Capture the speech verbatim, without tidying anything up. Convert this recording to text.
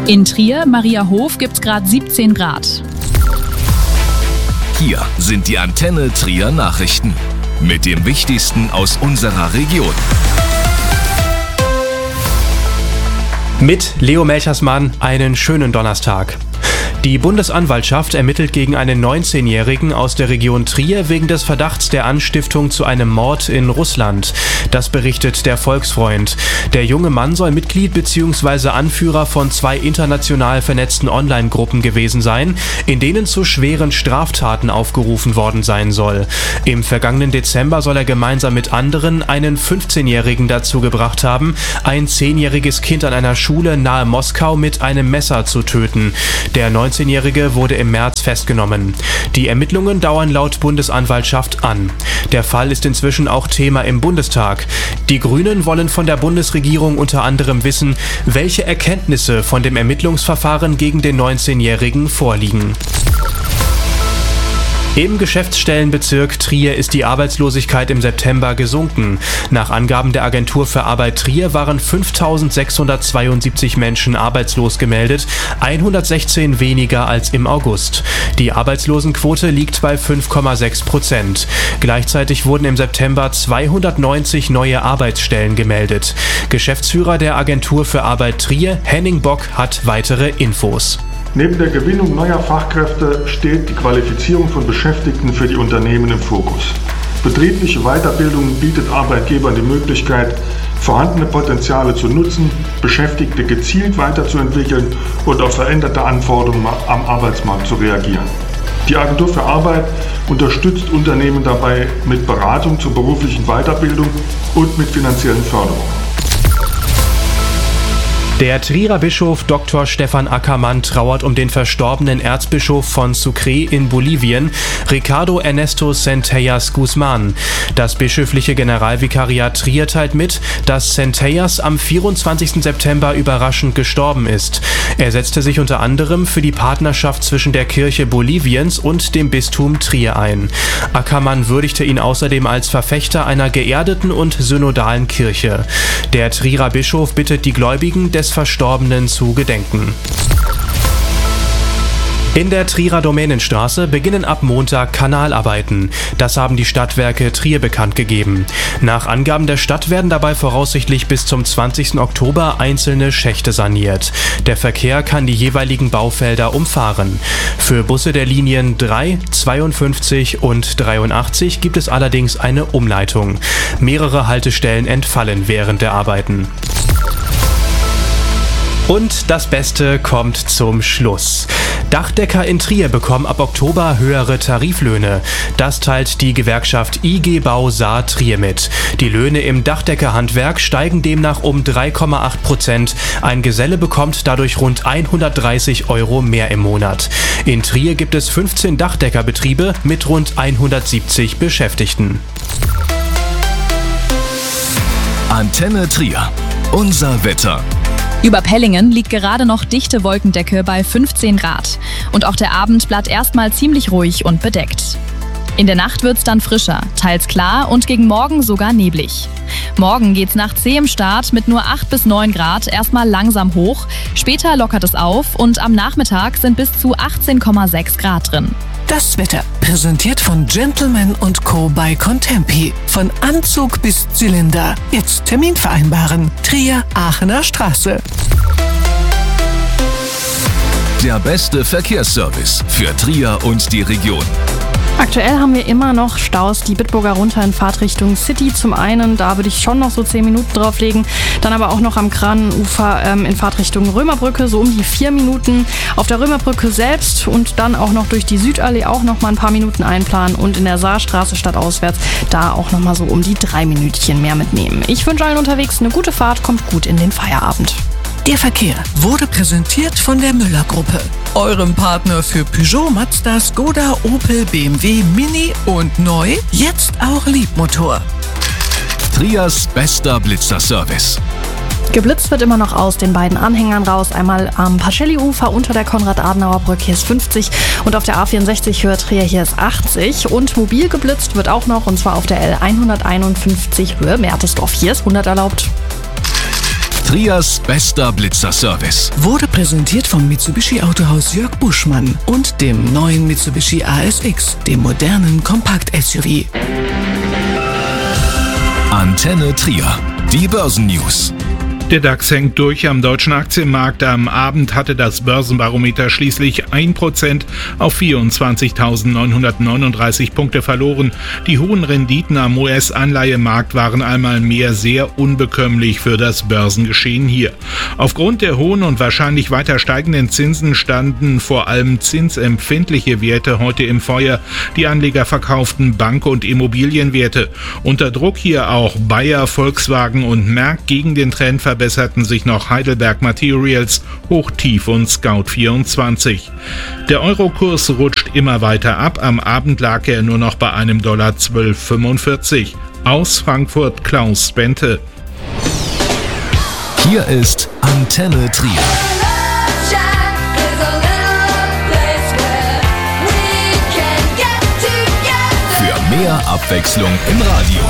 In Trier, Mariahof, gibt's gerade siebzehn Grad. Hier sind die Antenne Trier Nachrichten mit dem Wichtigsten aus unserer Region. Mit Leo Melchersmann einen schönen Donnerstag. Die Bundesanwaltschaft ermittelt gegen einen neunzehnjährigen aus der Region Trier wegen des Verdachts der Anstiftung zu einem Mord in Russland. Das berichtet der Volksfreund. Der junge Mann soll Mitglied bzw. Anführer von zwei international vernetzten Online-Gruppen gewesen sein, in denen zu schweren Straftaten aufgerufen worden sein soll. Im vergangenen Dezember soll er gemeinsam mit anderen einen fünfzehnjährigen dazu gebracht haben, ein zehnjähriges Kind an einer Schule nahe Moskau mit einem Messer zu töten. Der neunzehnjährige wurde im März festgenommen. Die Ermittlungen dauern laut Bundesanwaltschaft an. Der Fall ist inzwischen auch Thema im Bundestag. Die Grünen wollen von der Bundesregierung unter anderem wissen, welche Erkenntnisse von dem Ermittlungsverfahren gegen den neunzehnjährigen vorliegen. Im Geschäftsstellenbezirk Trier ist die Arbeitslosigkeit im September gesunken. Nach Angaben der Agentur für Arbeit Trier waren fünftausendsechshundertzweiundsiebzig Menschen arbeitslos gemeldet, hundertsechzehn weniger als im August. Die Arbeitslosenquote liegt bei fünf Komma sechs Prozent. Gleichzeitig wurden im September zweihundertneunzig neue Arbeitsstellen gemeldet. Geschäftsführer der Agentur für Arbeit Trier, Henning Bock, hat weitere Infos. Neben der Gewinnung neuer Fachkräfte steht die Qualifizierung von Beschäftigten für die Unternehmen im Fokus. Betriebliche Weiterbildung bietet Arbeitgebern die Möglichkeit, vorhandene Potenziale zu nutzen, Beschäftigte gezielt weiterzuentwickeln und auf veränderte Anforderungen am Arbeitsmarkt zu reagieren. Die Agentur für Arbeit unterstützt Unternehmen dabei mit Beratung zur beruflichen Weiterbildung und mit finanziellen Förderungen. Der Trierer Bischof Doktor Stefan Ackermann trauert um den verstorbenen Erzbischof von Sucre in Bolivien, Ricardo Ernesto Centellas Guzman. Das bischöfliche Generalvikariat Trier teilt mit, dass Centellas am vierundzwanzigsten September überraschend gestorben ist. Er setzte sich unter anderem für die Partnerschaft zwischen der Kirche Boliviens und dem Bistum Trier ein. Ackermann würdigte ihn außerdem als Verfechter einer geerdeten und synodalen Kirche. Der Trierer Bischof bittet die Gläubigen, des Verstorbenen zu gedenken. In der Trierer Domänenstraße beginnen ab Montag Kanalarbeiten. Das haben die Stadtwerke Trier bekannt gegeben. Nach Angaben der Stadt werden dabei voraussichtlich bis zum zwanzigsten Oktober einzelne Schächte saniert. Der Verkehr kann die jeweiligen Baufelder umfahren. Für Busse der Linien drei, zweiundfünfzig und dreiundachtzig gibt es allerdings eine Umleitung. Mehrere Haltestellen entfallen während der Arbeiten. Und das Beste kommt zum Schluss. Dachdecker in Trier bekommen ab Oktober höhere Tariflöhne. Das teilt die Gewerkschaft I G Bau Saar Trier mit. Die Löhne im Dachdeckerhandwerk steigen demnach um drei Komma acht Prozent. Ein Geselle bekommt dadurch rund hundertdreißig Euro mehr im Monat. In Trier gibt es fünfzehn Dachdeckerbetriebe mit rund hundertsiebzig Beschäftigten. Antenne Trier. Unser Wetter. Über Pellingen liegt gerade noch dichte Wolkendecke bei fünfzehn Grad. Und auch der Abend bleibt erstmal ziemlich ruhig und bedeckt. In der Nacht wird's dann frischer, teils klar und gegen Morgen sogar neblig. Morgen geht's nach zähem Start mit nur acht bis neun Grad erstmal langsam hoch. Später lockert es auf und am Nachmittag sind bis zu achtzehn Komma sechs Grad drin. Das Wetter, präsentiert von Gentleman und Co. bei Contempi. Von Anzug bis Zylinder. Jetzt Termin vereinbaren. Trier, Aachener Straße. Der beste Verkehrsservice für Trier und die Region. Aktuell haben wir immer noch Staus die Bitburger runter in Fahrtrichtung City. Zum einen, da würde ich schon noch so zehn Minuten drauflegen. Dann aber auch noch am Kranenufer ähm, in Fahrtrichtung Römerbrücke, so um die vier Minuten. Auf der Römerbrücke selbst und dann auch noch durch die Südallee auch noch mal ein paar Minuten einplanen. Und in der Saarstraße stadtauswärts da auch noch mal so um die drei Minütchen mehr mitnehmen. Ich wünsche allen unterwegs eine gute Fahrt, kommt gut in den Feierabend. Der Verkehr wurde präsentiert von der Müller-Gruppe, eurem Partner für Peugeot, Mazda, Skoda, Opel, B M W, Mini und neu, jetzt auch Liebmotor. Triers bester Blitzerservice. Geblitzt wird immer noch aus den beiden Anhängern raus. Einmal am Pacelli-Ufer unter der Konrad-Adenauer-Brücke, hier ist fünfzig. Und auf der A vierundsechzig Höhe Trier, hier ist achtzig. Und mobil geblitzt wird auch noch, und zwar auf der L hunderteinundfünfzig Höhe Mertesdorf, hier ist hundert erlaubt. Triers bester Blitzerservice. Wurde präsentiert vom Mitsubishi Autohaus Jörg Buschmann und dem neuen Mitsubishi A S X, dem modernen Kompakt-S U V. Antenne Trier, die Börsennews. Der DAX hängt durch am deutschen Aktienmarkt. Am Abend hatte das Börsenbarometer schließlich ein Prozent auf vierundzwanzigtausendneunhundertneununddreißig Punkte verloren. Die hohen Renditen am U S-Anleihemarkt waren einmal mehr sehr unbekömmlich für das Börsengeschehen hier. Aufgrund der hohen und wahrscheinlich weiter steigenden Zinsen standen vor allem zinsempfindliche Werte heute im Feuer. Die Anleger verkauften Bank- und Immobilienwerte. Unter Druck hier auch Bayer, Volkswagen und Merck. Gegen den Trend verbesserten sich noch Heidelberg Materials, Hochtief und Scout vierundzwanzig. Der Eurokurs rutscht immer weiter ab. Am Abend lag er nur noch bei einem Dollar zwölf fünfundvierzig. Aus Frankfurt Klaus Bente. Hier ist Antenne Trier. Für mehr Abwechslung im Radio.